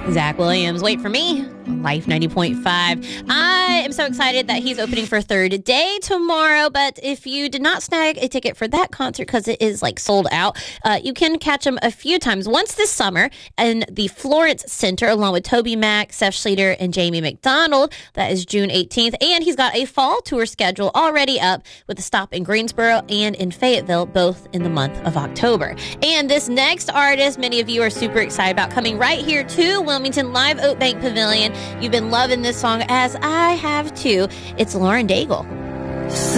Zach Williams, Wait for Me, Life 90.5. I am so excited that he's opening for Third Day tomorrow, but if you did not snag a ticket for that concert because it is sold out, you can catch him a few times. Once this summer in the Florence Center along with Toby Mac, Seth Schleter, and Jamie McDonald. That is June 18th. And he's got a fall tour schedule already up with a stop in Greensboro and in Fayetteville, both in the month of October. And this next artist, many of you are super excited about, coming right here to Wilmington Live Oak Bank Pavilion. You've been loving this song, as I have too. It's Lauren Daigle.